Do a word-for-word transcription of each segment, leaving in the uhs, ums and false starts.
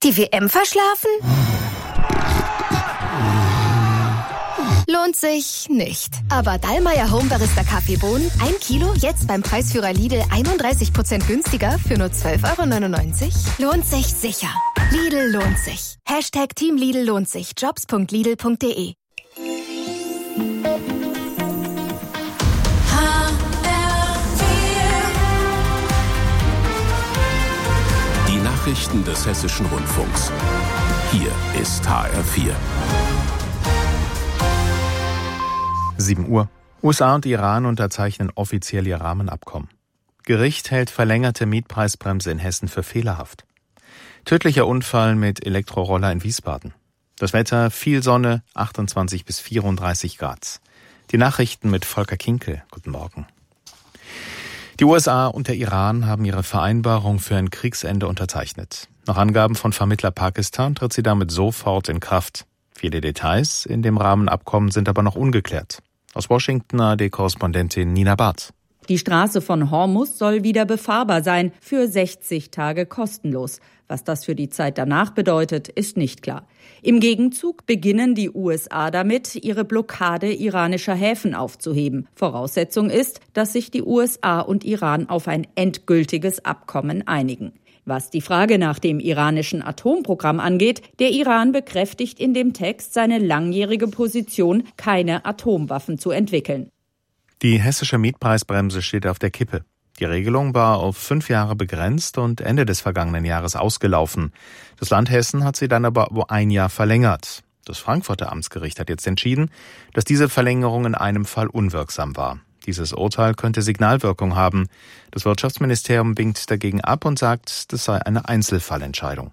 Die W M verschlafen? Lohnt sich nicht. Aber Dallmayr Home Barista Kaffeebohnen, ein Kilo, jetzt beim Preisführer Lidl einunddreißig Prozent günstiger für nur zwölf Euro neunundneunzig. Lohnt sich sicher. Lidl lohnt sich. Hashtag Team Lidl lohnt sich. Jobs punkt lidl punkt de. Die Nachrichten des Hessischen Rundfunks. Hier ist H R vier. sieben Uhr. U S A und Iran unterzeichnen offiziell ihr Rahmenabkommen. Gericht hält verlängerte Mietpreisbremse in Hessen für fehlerhaft. Tödlicher Unfall mit Elektroroller in Wiesbaden. Das Wetter, viel Sonne, achtundzwanzig bis vierunddreißig Grad. Die Nachrichten mit Volker Kinkel. Guten Morgen. Die U S A und der Iran haben ihre Vereinbarung für ein Kriegsende unterzeichnet. Nach Angaben von Vermittler Pakistan tritt sie damit sofort in Kraft. Viele Details in dem Rahmenabkommen sind aber noch ungeklärt. Aus Washington A R D-Korrespondentin Nina Barth. Die Straße von Hormuz soll wieder befahrbar sein, für sechzig Tage kostenlos. Was das für die Zeit danach bedeutet, ist nicht klar. Im Gegenzug beginnen die U S A damit, ihre Blockade iranischer Häfen aufzuheben. Voraussetzung ist, dass sich die U S A und Iran auf ein endgültiges Abkommen einigen. Was die Frage nach dem iranischen Atomprogramm angeht, der Iran bekräftigt in dem Text seine langjährige Position, keine Atomwaffen zu entwickeln. Die hessische Mietpreisbremse steht auf der Kippe. Die Regelung war auf fünf Jahre begrenzt und Ende des vergangenen Jahres ausgelaufen. Das Land Hessen hat sie dann aber um ein Jahr verlängert. Das Frankfurter Amtsgericht hat jetzt entschieden, dass diese Verlängerung in einem Fall unwirksam war. Dieses Urteil könnte Signalwirkung haben. Das Wirtschaftsministerium winkt dagegen ab und sagt, das sei eine Einzelfallentscheidung.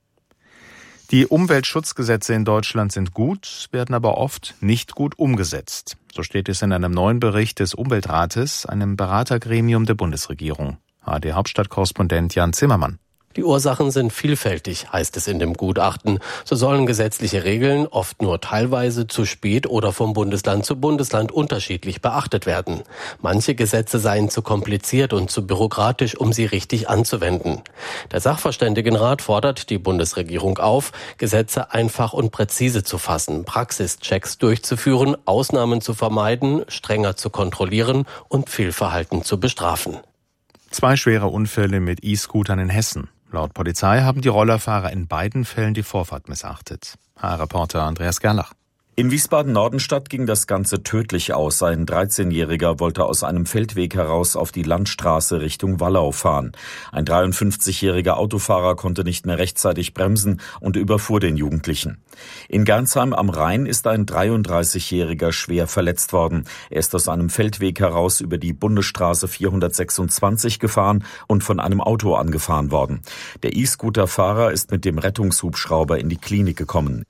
Die Umweltschutzgesetze in Deutschland sind gut, werden aber oft nicht gut umgesetzt. So steht es in einem neuen Bericht des Umweltrates, einem Beratergremium der Bundesregierung. A R D-Hauptstadtkorrespondent Jan Zimmermann. Die Ursachen sind vielfältig, heißt es in dem Gutachten. So sollen gesetzliche Regeln oft nur teilweise, zu spät oder vom Bundesland zu Bundesland unterschiedlich beachtet werden. Manche Gesetze seien zu kompliziert und zu bürokratisch, um sie richtig anzuwenden. Der Sachverständigenrat fordert die Bundesregierung auf, Gesetze einfach und präzise zu fassen, Praxischecks durchzuführen, Ausnahmen zu vermeiden, strenger zu kontrollieren und Fehlverhalten zu bestrafen. Zwei schwere Unfälle mit E-Scootern in Hessen. Laut Polizei haben die Rollerfahrer in beiden Fällen die Vorfahrt missachtet. H R-Reporter Andreas Gerlach. In Wiesbaden-Nordenstadt ging das Ganze tödlich aus. Ein dreizehnjähriger wollte aus einem Feldweg heraus auf die Landstraße Richtung Wallau fahren. Ein dreiundfünfzigjähriger Autofahrer konnte nicht mehr rechtzeitig bremsen und überfuhr den Jugendlichen. In Gernsheim am Rhein ist ein dreiunddreißigjähriger schwer verletzt worden. Er ist aus einem Feldweg heraus über die Bundesstraße vierhundertsechsundzwanzig gefahren und von einem Auto angefahren worden. Der E-Scooter-Fahrer ist mit dem Rettungshubschrauber in die Klinik gekommen.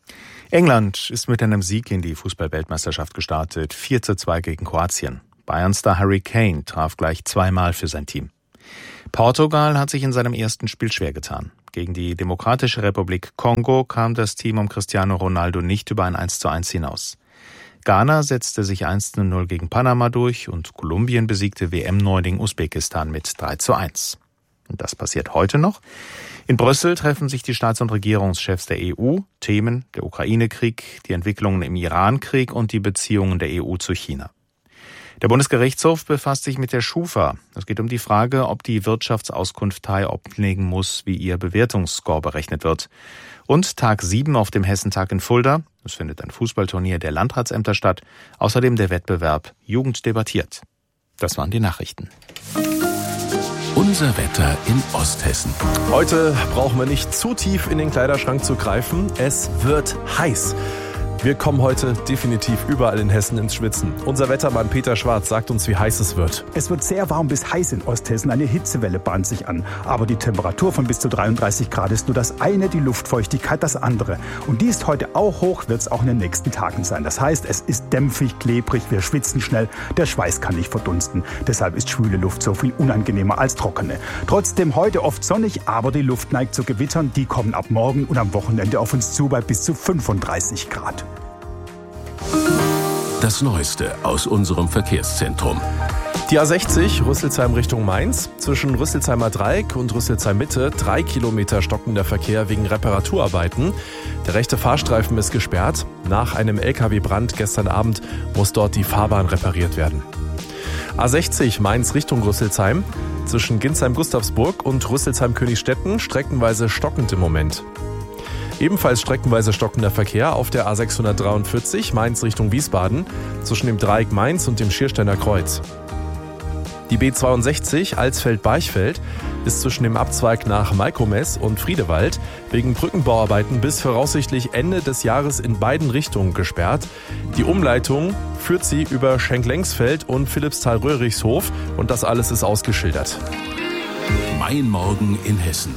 England ist mit einem Sieg in die Fußball-Weltmeisterschaft gestartet, vier zu zwei gegen Kroatien. Bayern-Star Harry Kane traf gleich zweimal für sein Team. Portugal hat sich in seinem ersten Spiel schwer getan. Gegen die Demokratische Republik Kongo kam das Team um Cristiano Ronaldo nicht über ein eins zu eins hinaus. Ghana setzte sich eins zu null gegen Panama durch und Kolumbien besiegte W M-Neuling Usbekistan mit drei zu eins. Und das passiert heute noch. In Brüssel treffen sich die Staats- und Regierungschefs der E U, Themen der Ukraine-Krieg, die Entwicklungen im Iran-Krieg und die Beziehungen der E U zu China. Der Bundesgerichtshof befasst sich mit der Schufa. Es geht um die Frage, ob die Wirtschaftsauskunftei offenlegen muss, wie ihr Bewertungsscore berechnet wird. Und Tag sieben auf dem Hessentag in Fulda. Es findet ein Fußballturnier der Landratsämter statt. Außerdem der Wettbewerb Jugend debattiert. Das waren die Nachrichten. Unser Wetter in Osthessen. Heute brauchen wir nicht zu tief in den Kleiderschrank zu greifen. Es wird heiß. Wir kommen heute definitiv überall in Hessen ins Schwitzen. Unser Wettermann Peter Schwarz sagt uns, wie heiß es wird. Es wird sehr warm bis heiß in Osthessen. Eine Hitzewelle bahnt sich an. Aber die Temperatur von bis zu dreiunddreißig Grad ist nur das eine, die Luftfeuchtigkeit das andere. Und die ist heute auch hoch, wird es auch in den nächsten Tagen sein. Das heißt, es ist dämpfig, klebrig, wir schwitzen schnell, der Schweiß kann nicht verdunsten. Deshalb ist schwüle Luft so viel unangenehmer als trockene. Trotzdem heute oft sonnig, aber die Luft neigt zu Gewittern. Die kommen ab morgen und am Wochenende auf uns zu bei bis zu fünfunddreißig Grad. Das Neueste aus unserem Verkehrszentrum. Die A sechzig, Rüsselsheim Richtung Mainz. Zwischen Rüsselsheimer Dreieck und Rüsselsheim Mitte drei Kilometer stockender Verkehr wegen Reparaturarbeiten. Der rechte Fahrstreifen ist gesperrt. Nach einem L K W-Brand gestern Abend muss dort die Fahrbahn repariert werden. A sechzig, Mainz Richtung Rüsselsheim. Zwischen Ginsheim-Gustavsburg und Rüsselsheim-Königstetten streckenweise stockend im Moment. Ebenfalls streckenweise stockender Verkehr auf der A sechshundertdreiundvierzig, Mainz Richtung Wiesbaden, zwischen dem Dreieck Mainz und dem Schiersteiner Kreuz. Die B zweiundsechzig Alsfeld-Barchfeld ist zwischen dem Abzweig nach Malkomes und Friedewald wegen Brückenbauarbeiten bis voraussichtlich Ende des Jahres in beiden Richtungen gesperrt. Die Umleitung führt sie über Schenk-Lengsfeld und Philippsthal-Röhrichshof und das alles ist ausgeschildert. Mein Morgen in Hessen.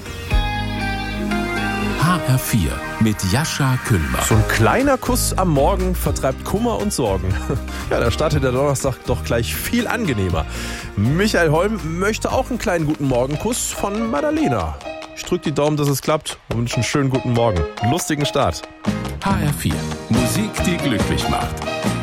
H R vier mit Jascha Kühlmann. So ein kleiner Kuss am Morgen vertreibt Kummer und Sorgen. Ja, da startet der Donnerstag doch gleich viel angenehmer. Michael Holm möchte auch einen kleinen guten Morgenkuss von Madalena. Ich drücke die Daumen, dass es klappt und wünsche einen schönen guten Morgen. Lustigen Start. H R vier. Musik, die glücklich macht.